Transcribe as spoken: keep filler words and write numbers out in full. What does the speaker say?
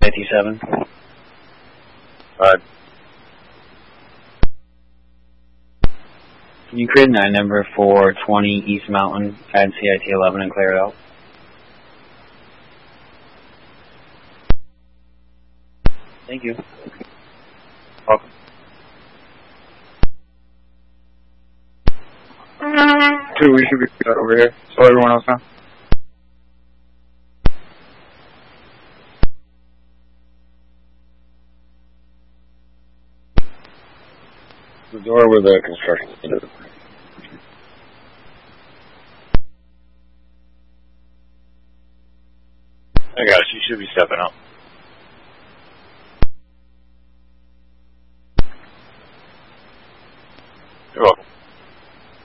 fifty-seven. Five. Can you create a nine number for twenty East Mountain, add C I T eleven and clear it out? Thank you. Welcome. Two, we should be uh, over here. So everyone else now. The door where the construction is. I got it. You should be stepping up.